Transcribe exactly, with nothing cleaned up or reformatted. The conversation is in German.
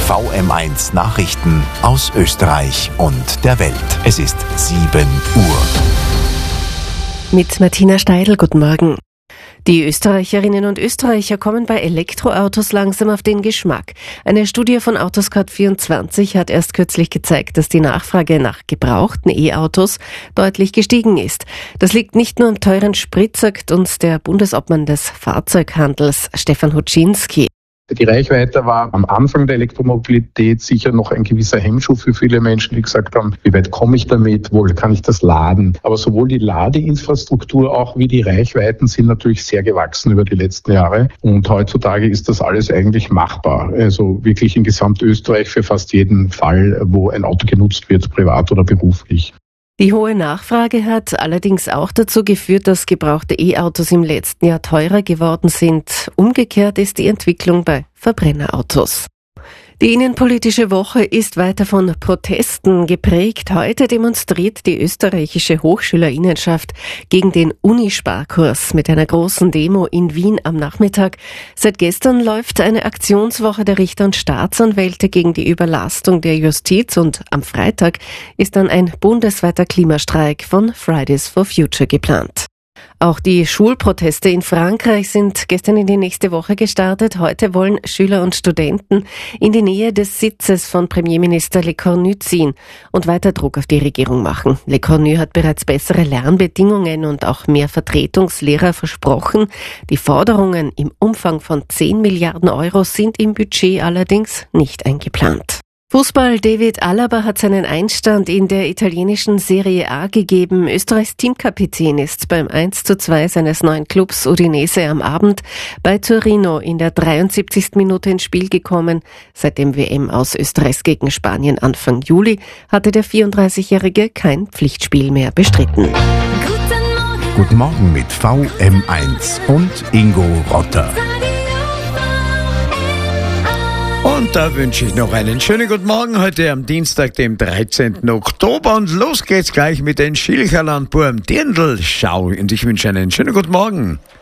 V M eins Nachrichten aus Österreich und der Welt. Es ist sieben Uhr. Mit Martina Steidl, guten Morgen. Die Österreicherinnen und Österreicher kommen bei Elektroautos langsam auf den Geschmack. Eine Studie von Autoscout vierundzwanzig hat erst kürzlich gezeigt, dass die Nachfrage nach gebrauchten E-Autos deutlich gestiegen ist. Das liegt nicht nur am teuren Sprit, sagt uns der Bundesobmann des Fahrzeughandels Stefan Huczynski. Die Reichweite war am Anfang der Elektromobilität sicher noch ein gewisser Hemmschuh für viele Menschen, die gesagt haben, wie weit komme ich damit, wo kann ich das laden? Aber sowohl die Ladeinfrastruktur auch wie die Reichweiten sind natürlich sehr gewachsen über die letzten Jahre. Und heutzutage ist das alles eigentlich machbar. Also wirklich in Gesamtösterreich für fast jeden Fall, wo ein Auto genutzt wird, privat oder beruflich. Die hohe Nachfrage hat allerdings auch dazu geführt, dass gebrauchte E-Autos im letzten Jahr teurer geworden sind. Umgekehrt ist die Entwicklung bei Verbrennerautos. Die innenpolitische Woche ist weiter von Protesten geprägt. Heute demonstriert die österreichische Hochschülerinnenschaft gegen den Unisparkurs mit einer großen Demo in Wien am Nachmittag. Seit gestern läuft eine Aktionswoche der Richter und Staatsanwälte gegen die Überlastung der Justiz und am Freitag ist dann ein bundesweiter Klimastreik von Fridays for Future geplant. Auch die Schulproteste in Frankreich sind gestern in die nächste Woche gestartet. Heute wollen Schüler und Studenten in die Nähe des Sitzes von Premierminister Lecornu ziehen und weiter Druck auf die Regierung machen. Lecornu hat bereits bessere Lernbedingungen und auch mehr Vertretungslehrer versprochen. Die Forderungen im Umfang von zehn Milliarden Euro sind im Budget allerdings nicht eingeplant. Fußball: David Alaba hat seinen Einstand in der italienischen Serie A gegeben. Österreichs Teamkapitän ist beim eins zu zwei seines neuen Clubs Udinese am Abend bei Torino in der dreiundsiebzigsten Minute ins Spiel gekommen. Seit dem W M-Aus Österreichs gegen Spanien Anfang Juli hatte der vierunddreißigjährige kein Pflichtspiel mehr bestritten. Guten Morgen, Guten Morgen mit V M eins und Ingo Rotter. Und da wünsche ich noch einen schönen guten Morgen heute am Dienstag, dem dreizehnten Oktober. Und los geht's gleich mit den Schilcherlandburm Dirndl-Schau. Und ich wünsche einen schönen guten Morgen.